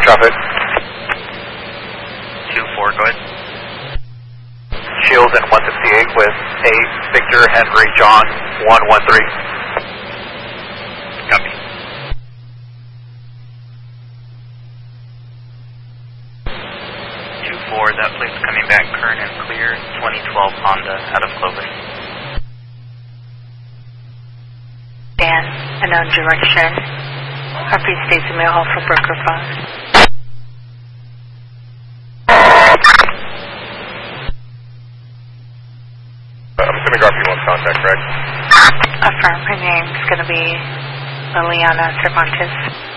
traffic. 2-4, go ahead. Shields in 168 with a Victor Henry John 113. Copy. 2-4, that plate's coming back current and clear. 2012 Honda out of Clovis. Dan, unknown direction. Happy States Mail Hall for broker phone. I'm assuming Garfield wants contact, right? Affirm. Her name's going to be Liliana Cervantes.